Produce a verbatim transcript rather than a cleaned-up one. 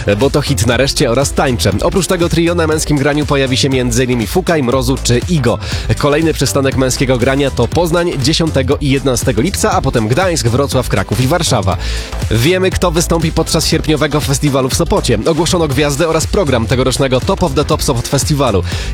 Bo to hit Nareszcie oraz Tańczę. Oprócz tego trio na męskim graniu pojawi się m.in. Fukaj, Mrozu czy Igo. Kolejny przystanek męskiego grania to Poznań dziesiątego i jedenastego lipca, a potem Gdańsk, Wrocław, Kraków i Warszawa. Wiemy, kto wystąpi podczas sierpniowego festiwalu w Sopocie. Ogłoszono gwiazdy oraz program tegorocznego Top of the Top Sopot Festiwalu.